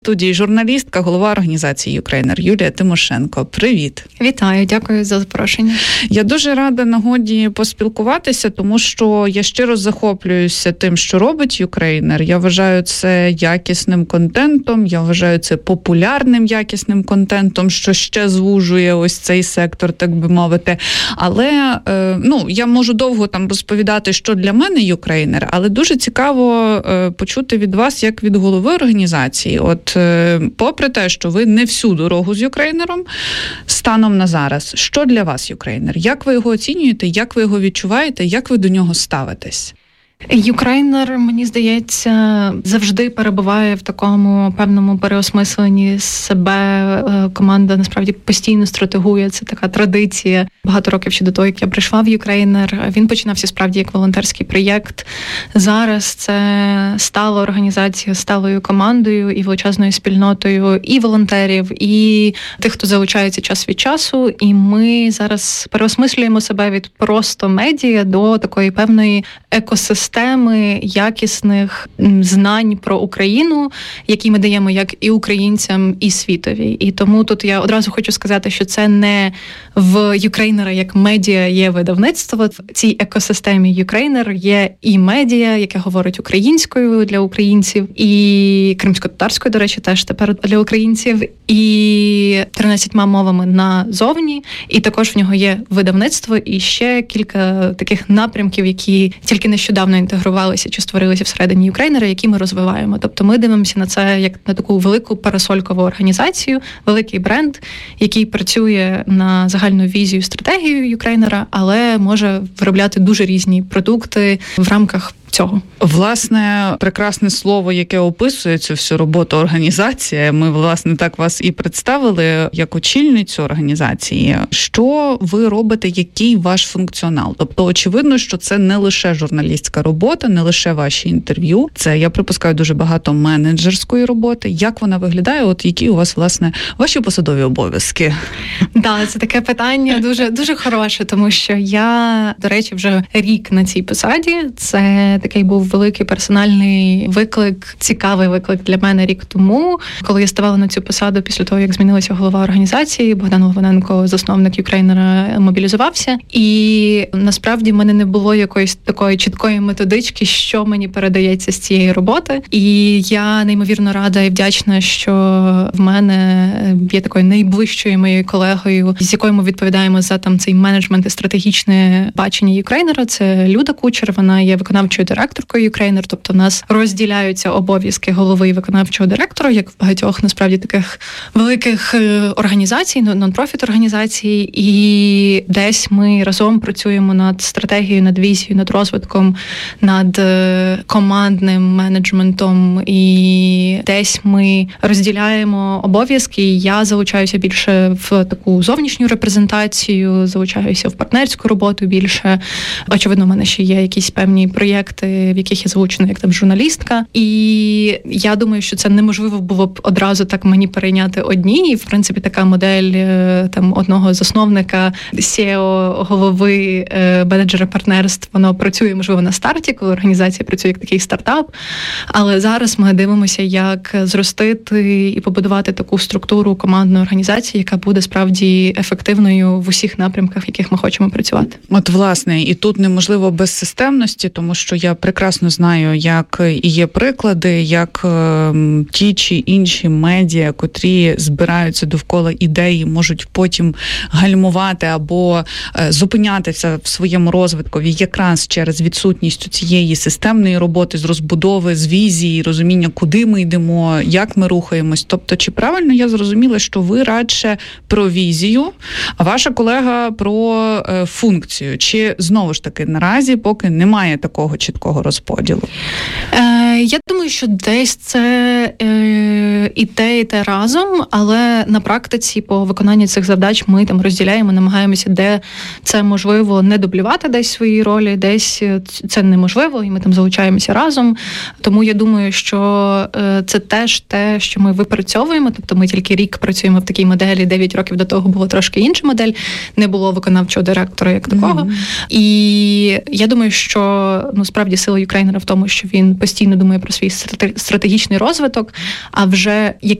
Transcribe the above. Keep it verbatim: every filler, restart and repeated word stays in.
В студії журналістка, голова організації «Юкрейнер» Юлія Тимошенко. Привіт! Вітаю, дякую за запрошення. Я дуже рада нагоді поспілкуватися, тому що я щиро захоплююся тим, що робить «Юкрейнер». Я вважаю це якісним контентом, я вважаю це популярним якісним контентом, що ще звужує ось цей сектор, так би мовити. Але, ну, я можу довго там розповідати, що для мене «Юкрейнер», але дуже цікаво почути від вас, як від голови організації. От попри те, що ви не всю дорогу з «Юкрейнером» станом на зараз, що для вас «Юкрейнер»? Як ви його оцінюєте, як ви його відчуваєте, як ви до нього ставитесь? «Юкрейнер», мені здається, завжди перебуває в такому певному переосмисленні себе. Команда, насправді, постійно стратегує. Це така традиція. Багато років ще до того, як я прийшла в «Юкрейнер», він починався, справді, як волонтерський проєкт. Зараз це стала організація, сталою командою і величезною спільнотою і волонтерів, і тих, хто залучається час від часу. І ми зараз переосмислюємо себе від просто медіа до такої певної екосистеми, Системи якісних знань про Україну, які ми даємо як і українцям, і світові. І тому тут я одразу хочу сказати, що це не в «Юкрейнера» як медіа є видавництво. В цій екосистемі «Юкрейнер» є і медіа, яке говорить українською для українців, і кримсько-татарською, до речі, теж тепер для українців, і тринадцятьма мовами назовні. І також в нього є видавництво і ще кілька таких напрямків, які тільки нещодавно інтегрувалися чи створилися всередині «Юкрейнера», які ми розвиваємо. Тобто ми дивимося на це як на таку велику парасолькову організацію, великий бренд, який працює на загальну візію, стратегію «Юкрейнера», але може виробляти дуже різні продукти в рамках цього. Власне, прекрасне слово, яке описує цю всю роботу організації. Ми, власне, так вас і представили як очільницю організації. Що ви робите, який ваш функціонал? Тобто, очевидно, що це не лише журналістська робота, не лише ваші інтерв'ю. Це, я припускаю, дуже багато менеджерської роботи. Як вона виглядає? От які у вас, власне, ваші посадові обов'язки? Так, це таке питання дуже, дуже хороше, тому що я, до речі, вже рік на цій посаді. Це такий був великий персональний виклик, цікавий виклик для мене рік тому, коли я ставала на цю посаду після того, як змінилася голова організації. Богдан Логвиненко, засновник «Юкрейнера», мобілізувався. І насправді в мене не було якоїсь такої чіткої методички, що мені передається з цієї роботи. І я неймовірно рада і вдячна, що в мене є такою найближчою моєю колегою, з якою ми відповідаємо за там цей менеджмент і стратегічне бачення «Юкрейнера». Це Люда Кучер, вона є виконавчою директоркою «Юкрейнер», тобто в нас розділяються обов'язки голови і виконавчого директора, як в багатьох, насправді, таких великих організацій, нон-профіт організацій, і десь ми разом працюємо над стратегією, над візією, над розвитком, над командним менеджментом, і десь ми розділяємо обов'язки. Я залучаюся більше в таку зовнішню репрезентацію, залучаюся в партнерську роботу більше. Очевидно, в мене ще є якісь певні проєкти, в яких я залучена як там журналістка. І я думаю, що це неможливо було б одразу так мені перейняти одній. І, в принципі, така модель там одного засновника, сі і о, голови, менеджера партнерств, воно працює, можливо, на старті, коли організація працює як такий стартап. Але зараз ми дивимося, як зростити і побудувати таку структуру командної організації, яка буде справді ефективною в усіх напрямках, в яких ми хочемо працювати. От, власне, і тут неможливо без системності, тому що я прекрасно знаю, як і є приклади, як е, ті чи інші медіа, котрі збираються довкола ідеї, можуть потім гальмувати або е, зупинятися в своєму розвитку якраз через відсутність цієї системної роботи з розбудови, з візії, розуміння, куди ми йдемо, як ми рухаємось. Тобто, чи правильно я зрозуміла, що ви радше про візію, а ваша колега про е, функцію? Чи, знову ж таки, наразі поки немає такого чіткого розподілу? Е, я думаю, що десь це е, і те, і те разом, але на практиці по виконанні цих завдач ми там розділяємо, намагаємося, де це можливо, не дублювати десь свої ролі, десь це неможливо, і ми там залучаємося разом. Тому я думаю, що е, це теж те, що ми випрацьовуємо, тобто ми тільки рік працюємо в такій моделі, дев'ять років до того було трошки інша модель, не було виконавчого директора як такого. Mm-hmm. І я думаю, що ну, справді сила «Юкрейнера» в тому, що він постійно думає про свій стратегічний розвиток, а вже вже який